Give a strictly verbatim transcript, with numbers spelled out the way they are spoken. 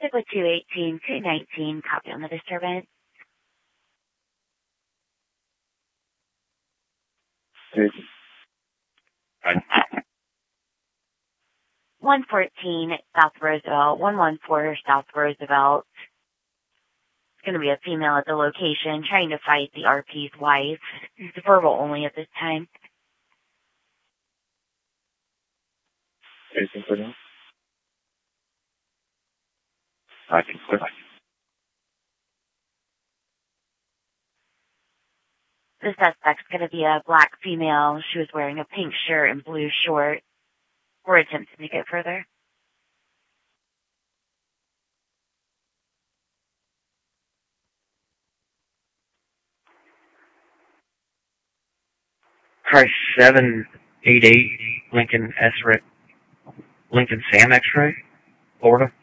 Stick with two eighteen, two nineteen, copy on the disturbance. one fourteen South Roosevelt, one one four South Roosevelt. It's going to be a female at the location trying to fight the R P's wife. It's verbal only at this time. Anything for now? I can quit. The suspect's going to be a black female. She was wearing a pink shirt and blue shorts. We're attempting to get further. Price seven eight eight Lincoln S-Ray, Lincoln Sam X-Ray, Florida.